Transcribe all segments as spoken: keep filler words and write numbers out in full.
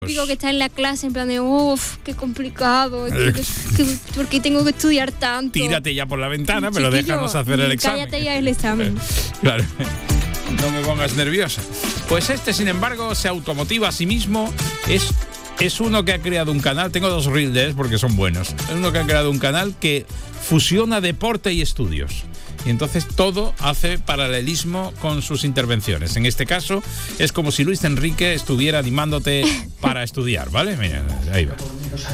Digo que está en la clase en plan de uff, qué complicado, que, que, porque tengo que estudiar tanto. Tírate ya por la ventana, pero chiquillo, déjanos hacer el examen. Cállate ya el examen. Claro, no me pongas nerviosa. Pues este, sin embargo, se automotiva a sí mismo. Es, es uno que ha creado un canal, tengo dos reels de él porque son buenos. Es uno que ha creado un canal que fusiona deporte y estudios. Y entonces todo hace paralelismo con sus intervenciones. En este caso, es como si Luis Enrique estuviera animándote para estudiar, ¿vale? Mira, ahí va.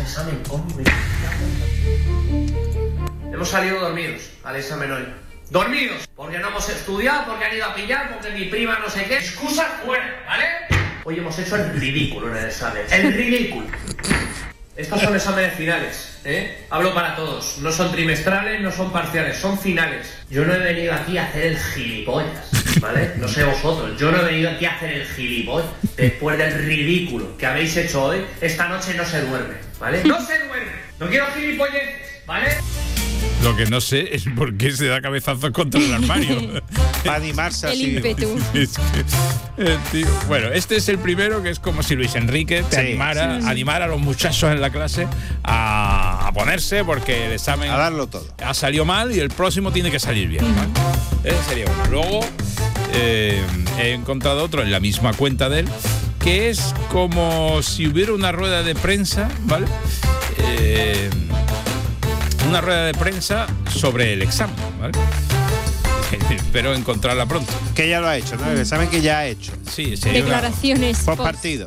Hemos salido dormidos al examen hoy. ¡Dormidos! Porque no hemos estudiado, porque han ido a pillar, porque mi prima no sé qué. Excusas fuera, ¿vale? Hoy hemos hecho el ridículo en el examen. ¡El ridículo! Estos son exámenes finales, ¿eh? Hablo para todos. No son trimestrales, no son parciales, son finales. Yo no he venido aquí a hacer el gilipollas, ¿vale? No sé vosotros. Yo no he venido aquí a hacer el gilipollas. Después del ridículo que habéis hecho hoy, esta noche no se duerme, ¿vale? ¡No se duerme! No quiero gilipolleces, ¿vale? Lo que no sé es por qué se da cabezazos contra el armario. Para animarse así. El ímpetu. Es que, eh, tío. Bueno, este es el primero que es como si Luis Enrique te sí, animara, sí. animara a los muchachos en la clase a, a ponerse porque el examen A darlo todo. ha salido mal y el próximo tiene que salir bien, ¿vale? Ese sería uno. Luego eh, he encontrado otro en la misma cuenta de él que es como si hubiera una rueda de prensa, ¿vale? Eh, una rueda de prensa sobre el examen, ¿vale? Espero encontrarla pronto. Que ya lo ha hecho, ¿no? El examen que ya ha hecho. Sí, sería Declaraciones. Por post. partido.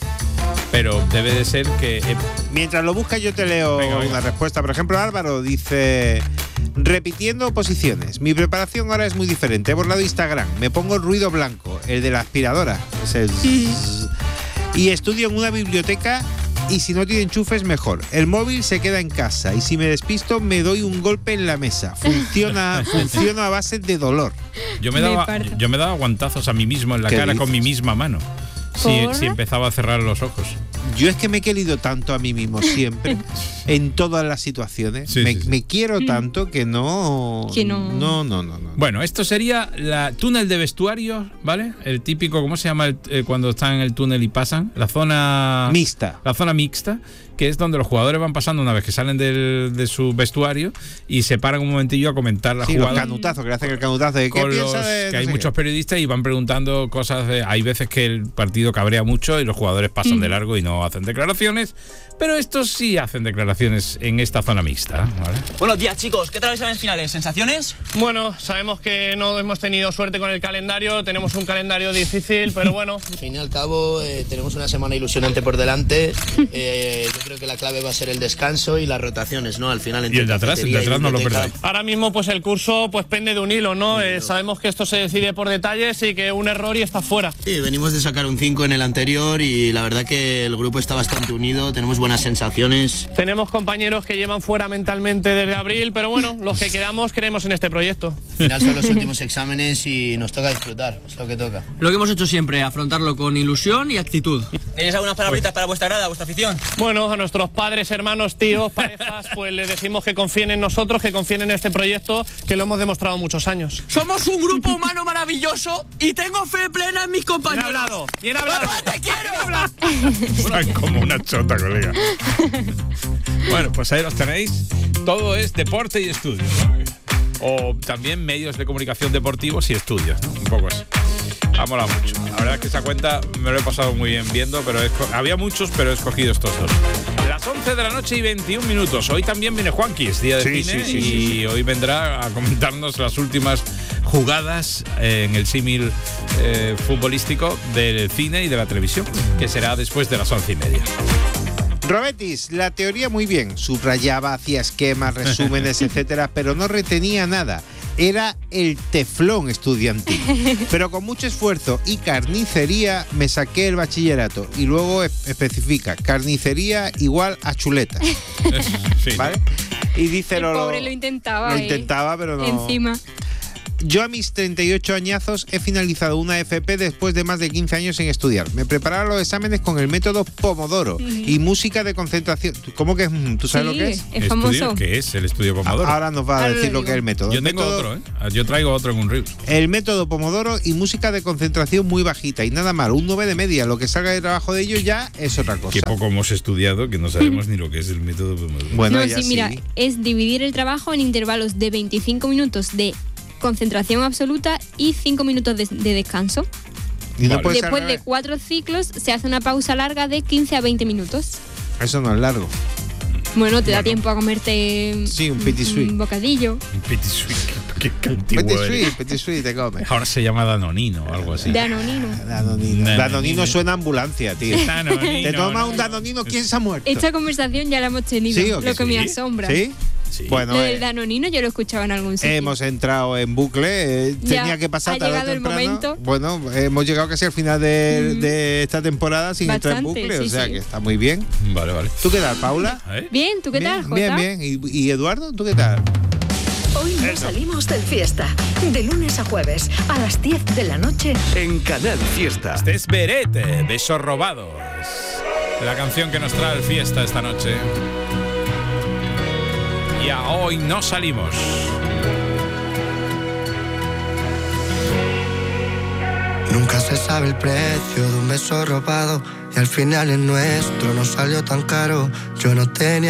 Pero debe de ser que... Eh, Mientras lo busca yo te leo venga, venga. una respuesta. Por ejemplo, Álvaro dice... Repitiendo posiciones. Mi preparación ahora es muy diferente. He borrado Instagram. Me pongo el ruido blanco, el de la aspiradora. Es el zzzz, y estudio en una biblioteca y si no tiene enchufes, mejor. El móvil se queda en casa y si me despisto me doy un golpe en la mesa. Funciona, funciona a base de dolor. yo, me Me daba, parto. yo me daba guantazos a mí mismo en la ¿Qué cara dices? con mi misma mano. Si, ¿Por? si empezaba a cerrar los ojos. Yo es que me he querido tanto a mí mismo siempre, en todas las situaciones. Sí, me, sí, sí. me quiero tanto que no... Que no. No, no, no, no. Bueno, esto sería la túnel de vestuarios, ¿vale? El típico, ¿cómo se llama el, eh, cuando están en el túnel y pasan? La zona... Mixta. La zona mixta, que es donde los jugadores van pasando una vez que salen del, de su vestuario y se paran un momentillo a comentar la Sí, los jugada. canutazos, que le hacen el canutazo. ¿De qué Con piensa los, de que no hay sé muchos qué? periodistas y van preguntando cosas de, hay veces que el partido cabrea mucho y los jugadores pasan de largo y no hacen declaraciones, pero estos sí hacen declaraciones en esta zona mixta, ¿vale? Buenos días, chicos. ¿Qué tal los exámenes finales? ¿Sensaciones? Bueno, sabemos que no hemos tenido suerte con el calendario, tenemos un calendario difícil, pero bueno. Al fin y al cabo, eh, tenemos una semana ilusionante por delante. Eh, yo creo que la clave va a ser el descanso y las rotaciones, ¿no? Al final, entre Y el de atrás, el de cafetería y atrás no lo biblioteca. perdáis. Ahora mismo, pues el curso pues pende de un hilo, ¿no? Eh, sabemos que esto se decide por detalles y que un error y está fuera. Sí, venimos de sacar un cinco en el anterior y la verdad que el grupo está bastante unido, tenemos buenas sensaciones. Tenemos compañeros que llevan fuera mentalmente desde abril, pero bueno, los que quedamos creemos en este proyecto. Al final son los últimos exámenes y nos toca disfrutar, es lo que toca. Lo que hemos hecho siempre, afrontarlo con ilusión y actitud. ¿Tenéis algunas palabritas para vuestra grada, vuestra afición? Bueno, a nuestros padres, hermanos, tíos, parejas, pues les decimos que confíen en nosotros, que confíen en este proyecto, que lo hemos demostrado muchos años. Somos un grupo humano maravilloso y tengo fe plena en mis compañeros. Bien hablado, bien hablado. ¡Papá, te quiero! Están como una chota, colega. Bueno, pues ahí los tenéis. Todo es deporte y estudios, ¿no? O también medios de comunicación deportivos y estudios, ¿no? Un poco así. Ha molado mucho. La verdad es que esa cuenta me lo he pasado muy bien viendo, pero he esco- había muchos, pero he escogido estos dos. Las once de la noche y veintiún minutos. Hoy también viene Juanqui, es día de Sí, cine, sí, sí, y sí, sí. hoy vendrá a comentarnos las últimas jugadas eh, en el símil eh, futbolístico del cine y de la televisión, que será después de las once y media. Robetis, la teoría muy bien. Subrayaba, hacía esquemas, resúmenes, etcétera, pero no retenía nada. Era el teflón estudiantil. Pero con mucho esfuerzo y carnicería me saqué el bachillerato. Y luego e- especifica, carnicería igual a chuletas. Sí. ¿Vale? Y dice El Lolo... pobre lo intentaba. Lo ¿eh? intentaba, pero no... Encima. Yo a mis treinta y ocho añazos he finalizado una F P después de más de quince años en estudiar. Me preparaba los exámenes con el método Pomodoro uh-huh. y música de concentración. ¿Cómo que es? ¿Tú sabes sí, lo que es? Es famoso. ¿Qué es el estudio Pomodoro? Ahora nos va a Ahora decir lo lo que es el método. Yo el tengo método, otro, ¿eh? Yo traigo otro en un reel. El método Pomodoro y música de concentración muy bajita y nada mal, un nueve de media. Lo que salga de trabajo de ellos ya es otra cosa. Qué poco hemos estudiado que no sabemos ni lo que es el método Pomodoro. Bueno, no, ya sí, sí. mira, es dividir el trabajo en intervalos de veinticinco minutos de concentración absoluta y cinco minutos de, de descanso. Y no Vale. puedes Después salgar- de cuatro ciclos se hace una pausa larga de quince a veinte minutos. Eso no es largo. Bueno, te da Bueno. tiempo a comerte Sí, un petit suisse. un bocadillo. Un petit suisse, qué, qué antiguo Petit eres. suisse, petit suisse te comes. Ahora se llama Danonino o algo así. Danonino. Danonino. Danonino. Danonino suena a ambulancia, tío. Danonino, Te tomas no. un Danonino, ¿quién se ha muerto? Esta conversación ya la hemos tenido, ¿Sí o que lo que sí? me asombra. ¿Sí? Sí. Bueno, Lo eh, del Danonino yo lo escuchaba en algún sitio. hemos entrado en bucle, eh, Ya, tenía que pasar ha tarde o llegado el temprano. momento. Bueno, hemos llegado casi al final de, Mm. de esta temporada sin entrar en Bastante, bucle, sí, o sea sí. que está muy bien. Vale, vale. ¿Tú qué tal, Paula? ¿Eh? Bien, ¿tú qué tal, bien, Jota? bien, bien. ¿Y, y Eduardo, tú qué tal? Hoy no salimos del fiesta. De lunes a jueves, a las diez de la noche. En Canal Fiesta. Este es Berete, Besos Robados. La canción que nos trae el fiesta esta noche. Y a hoy no salimos. Nunca se sabe el precio de un beso robado y al final el nuestro no salió tan caro. Yo no tenía